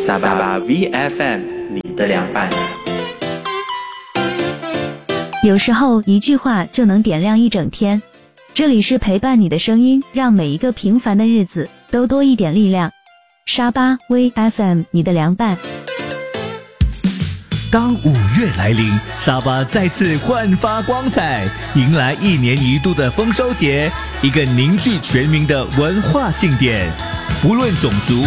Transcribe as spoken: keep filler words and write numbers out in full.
沙巴 V F M 你的凉拌。 有时候一句话就能点亮一整天。这里是陪伴你的声音，让每一个平凡的日子都多一点力量。沙巴 V F M 你的凉拌。 当五月来临，沙巴再次焕发光彩，迎来一年一度的丰收节，一个凝聚全民的文化庆典。无论种族